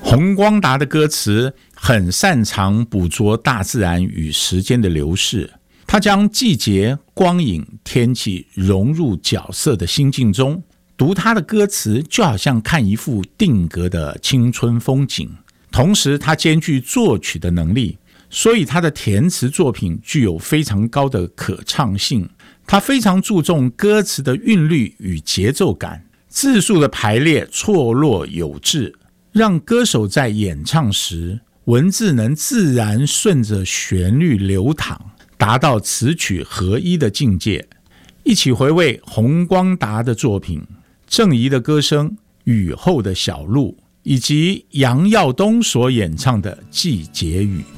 洪光达的歌词很擅长捕捉大自然与时间的流逝，他将季节、光影、天气融入角色的心境中，读他的歌词就好像看一幅定格的青春风景。同时他兼具作曲的能力，所以他的填词作品具有非常高的可唱性。他非常注重歌词的韵律与节奏感，字数的排列错落有致，让歌手在演唱时文字能自然顺着旋律流淌，达到词曲合一的境界。一起回味洪光达的作品，郑怡的歌声《雨后的小路》，以及杨耀东所演唱的《季节雨》。